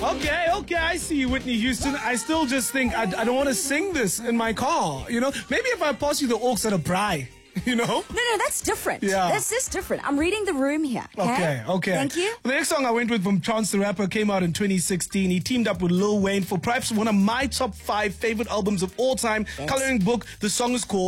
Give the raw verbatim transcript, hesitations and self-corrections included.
Okay, okay, I see you, Whitney Houston. I still just think I, I don't want to sing this in my car. You know, maybe if I pass you the aux at a braai. You know? No, no, that's different. Yeah. That's just different. I'm reading the room here. Okay, okay. Thank you. Well, the next song I went with from Chance the Rapper came out in twenty sixteen. He teamed up with Lil Wayne for perhaps one of my top five favorite albums of all time, Thanks. Coloring Book. The song is called